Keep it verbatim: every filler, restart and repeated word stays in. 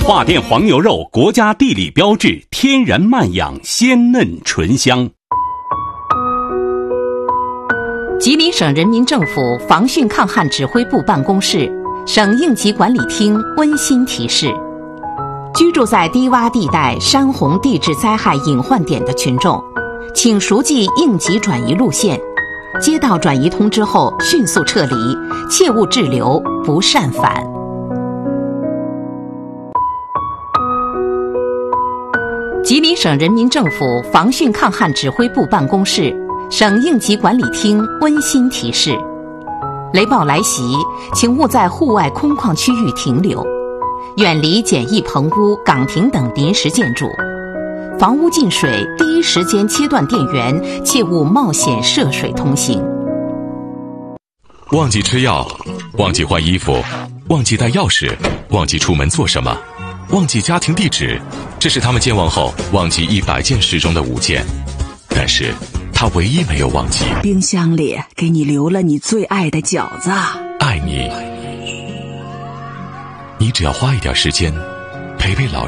华店黄牛肉，国家地理标志，天然慢养，鲜嫩醇香。 吉林省人民政府防汛抗旱指挥部办公室、省应急管理厅温馨提示：居住在低洼地带、山洪地质灾害隐患点的群众，请熟记应急转移路线，接到转移通知后迅速撤离，切勿滞留，不擅返。吉林省人民政府防汛抗旱指挥部办公室、省应急管理厅温馨提示：雷暴来袭，请勿在户外空旷区域停留，远离简易棚屋、岗亭等临时建筑。房屋进水，第一时间切断电源，切勿冒险涉水通行。 忘记吃药，忘记换衣服，忘记带钥匙，忘记出门做什么，忘记家庭地址，这是他们健忘后忘记一百件事中的五件。但是他唯一没有忘记， 冰箱里给你留了你最爱的饺子。 爱你，你只要花一点时间陪陪老人。